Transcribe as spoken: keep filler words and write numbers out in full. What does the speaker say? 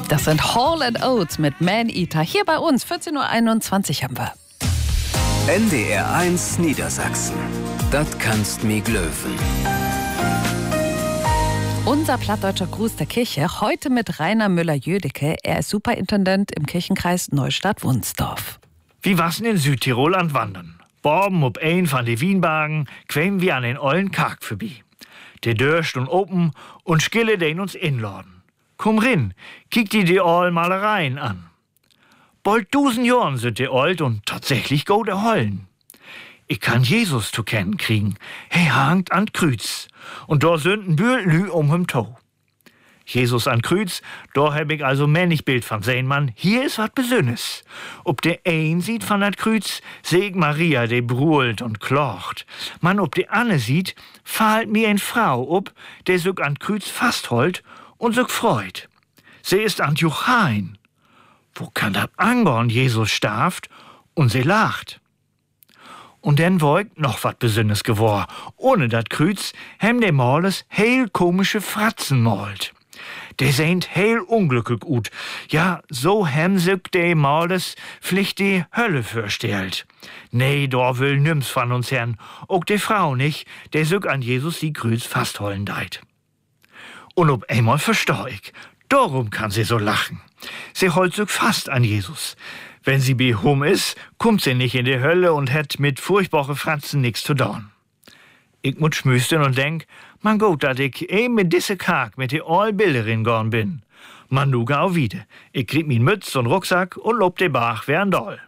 Das sind Hall and Oates mit Man Eater. Hier bei uns, vierzehn Uhr einundzwanzig haben wir. N D R eins Niedersachsen. Das kannst mi glöwen. Unser plattdeutscher Gruß der Kirche, heute mit Rainer Müller-Jödecke. Er ist Superintendent im Kirchenkreis Neustadt-Wunsdorf. Wie war's in Südtirol an Wandern? Borben ob ein von de Wienbagen quämen wir an den ollen Karg vorbei. De Dörst und Open und Skille den uns inladen. Komm rin, kick die die all Malereien an. Bald dusen Jorn sind die old und tatsächlich go der Hollen. Ich kann Jesus zu kennen kriegen. He hangt an Krüz und da sind ein Bühlü um him Toe. Jesus an Krüz, da hab ich also männig Bild von sehen, Mann. Hier ist wat Besünnes. Ob der ein sieht von dat Krüz, seh ich Maria, de bruhlt und klocht. Man, ob de Anne sieht, fahlt mir ein Frau ob, der sog an Krüz fast holt und sog freut. Sie ist an Juchain. Wo kann dat angorn, Jesus starft und sie lacht. Und denn woig noch wat Besünnes gewor. Ohne dat Krüz hem de Males heil komische Fratzen malt. De seint heil unglückig gut. Ja, so hem sich de Males pflicht die Hölle fürstellt. Nee, da will nims von uns Herrn. Auch de Frau nicht, der sich an Jesus die Krüz fast hollen deit. Und ob einmal versteh ich, darum kann sie so lachen. Sie holt sich fast an Jesus. Wenn sie bei hum is, kommt sie nicht in die Hölle und hat mit furchtbare Fratzen nix zu tun. Ich muss schmüsten und denk, man gut, dat ich eben mit disse Karg mit die all Bilderin gorn bin. Man nu gau wieder. Ich krieg min Mütz und Rucksack und lob de Bach wern doll.